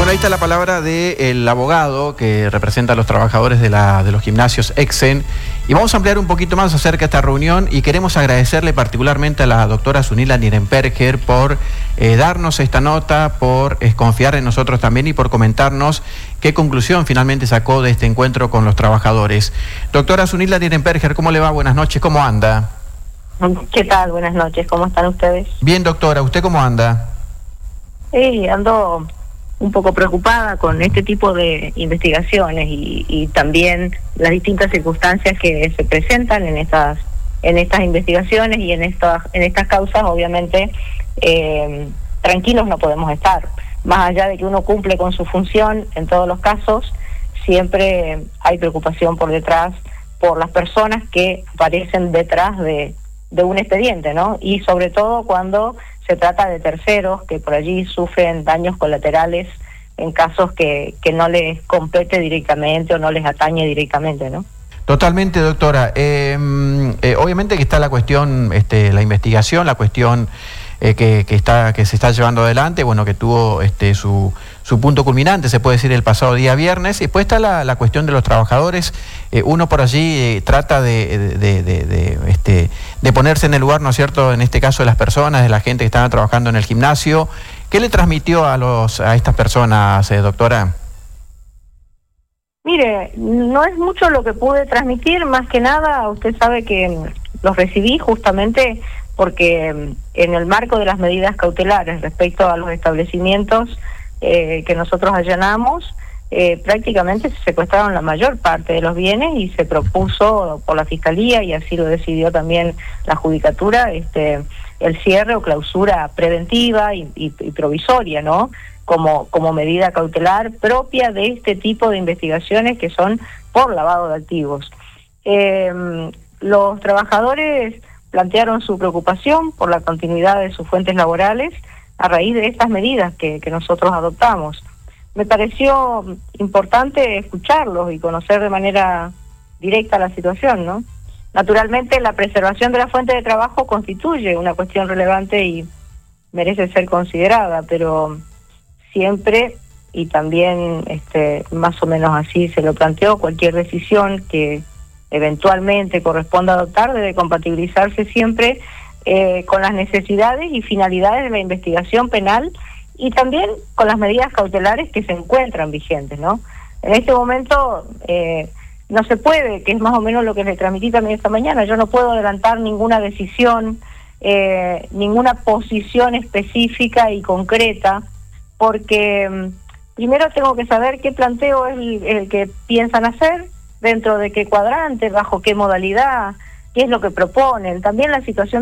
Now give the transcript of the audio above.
Bueno, ahí está la palabra del abogado que representa a los trabajadores de los gimnasios Exen. Y vamos a ampliar un poquito más acerca de esta reunión y queremos agradecerle particularmente a la doctora Zunila Nierenberger por darnos esta nota, por confiar en nosotros también y por comentarnos qué conclusión finalmente sacó de este encuentro con los trabajadores. Doctora Zunila Nierenberger, ¿cómo le va? Buenas noches, ¿cómo anda? ¿Qué tal? Buenas noches, ¿cómo están ustedes? Bien, doctora, ¿usted cómo anda? Sí, ando un poco preocupada con este tipo de investigaciones y también las distintas circunstancias que se presentan en estas investigaciones y en estas causas. Obviamente tranquilos no podemos estar, más allá de que uno cumple con su función en todos los casos. Siempre hay preocupación por detrás, por las personas que aparecen detrás de un expediente, ¿no? Y sobre todo cuando se trata de terceros que por allí sufren daños colaterales en casos que no les compete directamente o no les atañe directamente, ¿no? Totalmente, doctora. Obviamente que está la cuestión, la investigación, la cuestión que se está llevando adelante, bueno, que tuvo su punto culminante, se puede decir, el pasado día viernes. Y después está la cuestión de los trabajadores. Uno por allí trata de ponerse en el lugar, ¿no es cierto?, en este caso de las personas, de la gente que estaba trabajando en el gimnasio. ¿Qué le transmitió a estas personas, doctora? Mire, no es mucho lo que pude transmitir, más que nada, usted sabe que los recibí justamente porque en el marco de las medidas cautelares respecto a los establecimientos que nosotros allanamos, prácticamente se secuestraron la mayor parte de los bienes y se propuso por la Fiscalía, y así lo decidió también la Judicatura, el cierre o clausura preventiva y provisoria, ¿no? Como medida cautelar propia de este tipo de investigaciones que son por lavado de activos. Los trabajadores plantearon su preocupación por la continuidad de sus fuentes laborales a raíz de estas medidas que nosotros adoptamos. Me pareció importante escucharlos y conocer de manera directa la situación, ¿no? Naturalmente, la preservación de la fuente de trabajo constituye una cuestión relevante y merece ser considerada, pero siempre, y también más o menos así se lo planteó, cualquier decisión que eventualmente corresponda adoptar debe compatibilizarse siempre con las necesidades y finalidades de la investigación penal y también con las medidas cautelares que se encuentran vigentes, ¿no? En este momento no se puede, que es más o menos lo que le transmití también esta mañana, yo no puedo adelantar ninguna decisión, ninguna posición específica y concreta, porque primero tengo que saber qué planteo es el que piensan hacer, dentro de qué cuadrante, bajo qué modalidad, qué es lo que proponen. También la situación